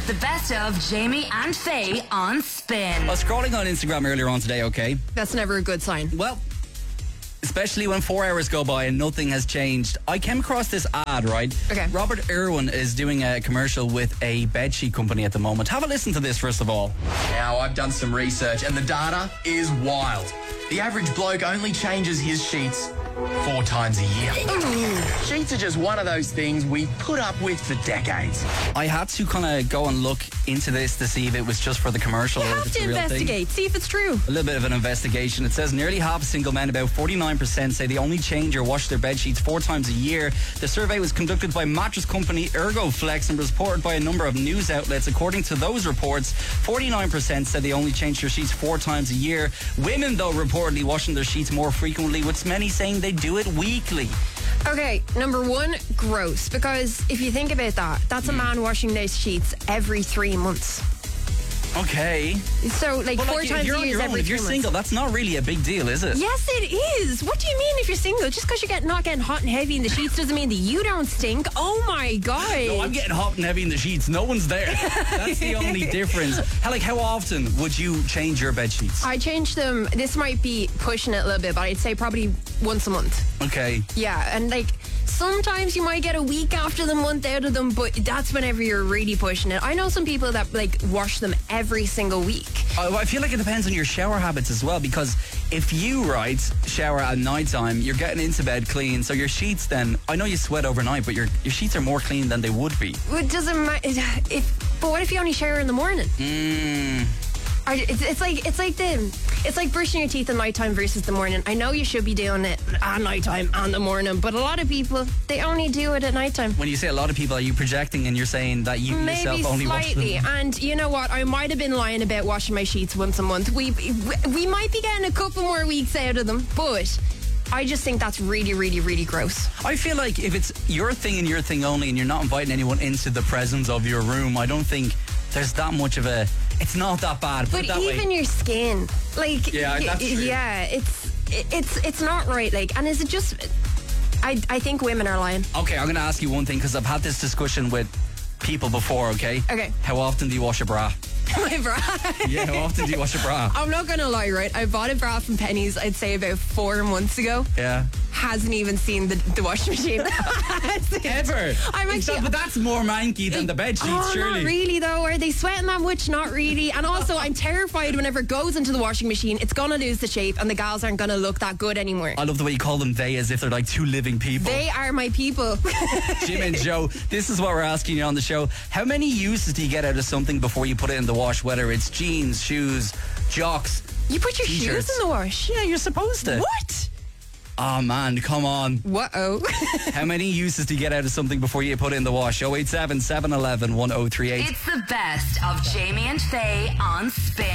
The best of Jamie and Faye on Spin. I was scrolling on Instagram earlier on today, okay? That's never a good sign. Well, especially when 4 hours go by and nothing has changed. I came across this ad, right? Okay. Robert Irwin is doing a commercial with a bedsheet company at the moment. Have a listen to this first of all. Now, I've done some research and the data is wild. The average bloke only changes his sheets 4 times a year. Sheets are just one of those things we put up with for decades. I had to kind of go and look into this to see if it was just for the commercial You or if have it's to a real thing. investigate, see if it's true. A little bit of an investigation. It says nearly half of single men, about 49%, say they only change or wash their bed sheets 4 times a year. The survey was conducted by mattress company ErgoFlex and was reported by a number of news outlets. According to those reports, 49% said they only change their sheets 4 times a year. Women, though, reportedly washing their sheets more frequently, with many saying they do it weekly. Okay, number one, gross. Because if you think about that, that's a man washing their sheets every 3 months. Okay. So, like, But 4 like, times if you're a on year is your own, every if 3 you're months. single, that's not really a big deal, is it? Yes, it is. What do you mean if you're single? Just because you're not getting hot and heavy in the sheets doesn't mean that you don't stink. Oh my God. No, I'm getting hot and heavy in the sheets. No one's there. That's the only difference. How often would you change your bed sheets? I change them. This might be pushing it a little bit, but I'd say probably once a month. Okay. Yeah, and like sometimes you might get a week after the month out of them, but that's whenever you're really pushing it. I know some people that like wash them every single week. I feel like it depends on your shower habits as well, because if you, shower at night time, you're getting into bed clean, so your sheets then, I know you sweat overnight, but your sheets are more clean than they would be. It doesn't matter. But what if you only shower in the morning? It's like brushing your teeth at nighttime versus the morning. I know you should be doing it at nighttime and the morning, but a lot of people, they only do it at nighttime. When you say a lot of people, are you projecting and you're saying that you Maybe yourself only slightly. wash them? And you know what? I might have been lying about washing my sheets once a month. We might be getting a couple more weeks out of them, but I just think that's really, really, really gross. I feel like if it's your thing and your thing only and you're not inviting anyone into the presence of your room, I don't think there's that much of a... It's not that bad. Put But it that even way. your skin, like... Yeah, that's true. Yeah, it's not right. Like, and is it just... I think women are lying. Okay, I'm going to ask you one thing, because I've had this discussion with people before, okay? Okay. How often do you wash a bra? My bra. Yeah, how often do you wash a bra? I'm not gonna lie, right? I bought a bra from Penny's, I'd say about 4 months ago. Yeah. Hasn't even seen the washing machine. Ever? I'm actually... But that's more manky than the bed sheets, surely. Not really though. Are they sweating that much? Not really. And also, I'm terrified whenever it goes into the washing machine, it's gonna lose the shape and the gals aren't gonna look that good anymore. I love the way you call them they, as if they're like two living people. They are my people. Jim and Joe, this is what we're asking you on the show. How many uses do you get out of something before you put it in the wash? Whether it's jeans, shoes, jocks, You put your t-shirts. shoes in the wash? Yeah, you're supposed to. What? Oh man, come on. What-oh. How many uses do you get out of something before you put it in the wash? 087 711 1038. It's the best of Jamie and Faye on Spin.